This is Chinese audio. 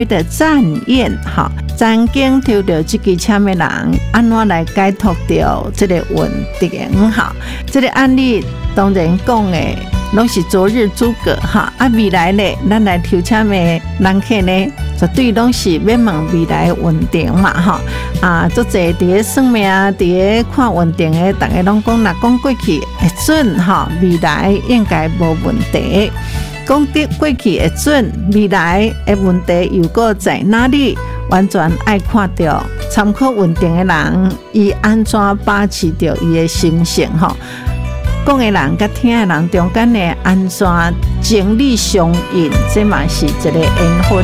的战宴哈，曾经抽到这支签的人，安怎来解脱掉这个稳定哈？这个案例当然讲的拢是昨日诸葛哈，未来呢，咱来抽签的人客呢，绝对拢是要问未来稳定嘛哈足侪伫咧算命伫咧看稳定的，大家拢讲，若讲过去会准哈，未来应该无问题。讲得过去会准，未来的问题又搁在哪里？完全爱看到参考稳定的人，伊安怎把持着伊的心性吼。讲的人甲听的人中间的安怎情理相应，这嘛是一个缘分。